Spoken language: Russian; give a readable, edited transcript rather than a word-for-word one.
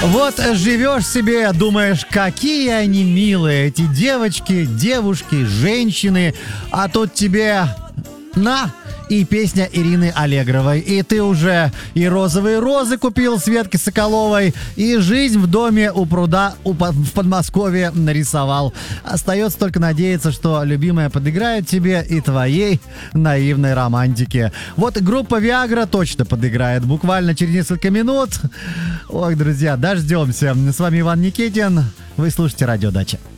Вот живешь себе, думаешь, какие они милые, эти девочки, девушки, женщины, а тут тебе на и песня Ирины Аллегровой. И ты уже и розовые розы купил Светки Соколовой, и жизнь в доме у пруда в Подмосковье нарисовал. Остается только надеяться, что любимая подыграет тебе и твоей наивной романтике. Вот группа Viagra точно подыграет буквально через несколько минут. Ох, друзья, дождемся. С вами Иван Никитин. Вы слушаете Радио Дача.